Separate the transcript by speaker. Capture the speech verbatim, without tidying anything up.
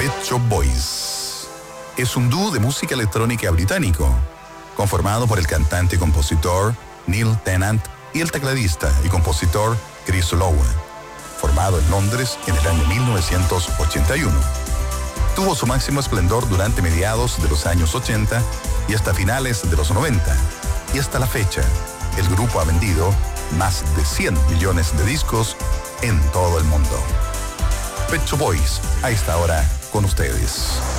Speaker 1: Pet Shop Boys. Es un dúo de música electrónica británico, conformado por el cantante y compositor Neil Tennant y el tecladista y compositor Chris Lowe, formado en Londres en el año mil novecientos ochenta y uno. Tuvo su máximo esplendor durante mediados de los años ochenta y hasta finales de los noventa, y hasta la fecha, el grupo ha vendido más de cien millones de discos en todo el mundo. Pet Shop Boys, a esta hora con ustedes.